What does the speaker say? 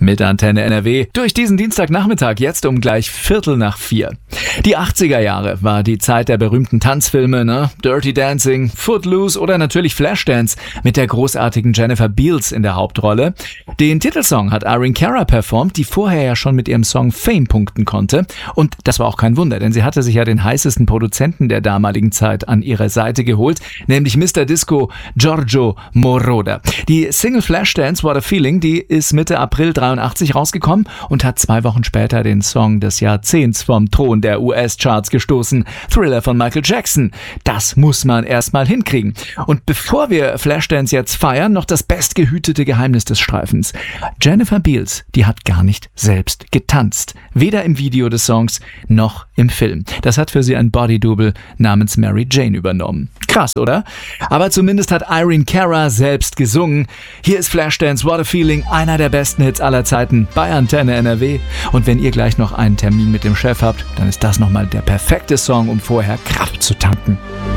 mit Antenne NRW durch diesen Dienstagnachmittag, jetzt um gleich 3:45. Die 80er Jahre war die Zeit der berühmten Tanzfilme, ne? Dirty Dancing, Footloose oder natürlich Flashdance mit der großartigen Jennifer Beals in der Hauptrolle. Den Titelsong hat Irene Cara performt, die vorher ja schon mit ihrem Song Fame punkten konnte. Und das war auch kein Wunder, denn sie hatte sich ja den heißesten Produzenten der damaligen Zeit an ihre Seite geholt, nämlich Mr. Disco Giorgio Moroder. Die Single Flashdance What a Feeling, die ist Mitte April 83 rausgekommen und hat 2 Wochen später den Song des Jahrzehnts vom Thron der US-Charts gestoßen, Thriller von Michael Jackson. Das muss man erstmal hinkriegen. Und bevor wir Flashdance jetzt feiern, noch das bestgehütete Geheimnis des Streifens. Jennifer Beals, die hat gar nicht selbst getanzt. Weder im Video des Songs noch im Film. Das hat für sie ein Bodydouble namens Mary Jane übernommen. Krass, oder? Aber zumindest hat Irene Cara selbst gesungen. Hier ist Flashdance What a Feeling, einer der besten Hits aller Zeiten bei Antenne NRW. Und wenn ihr gleich noch einen Termin mit dem Chef habt, dann ist das nochmal der perfekte Song, um vorher Kraft zu tanken.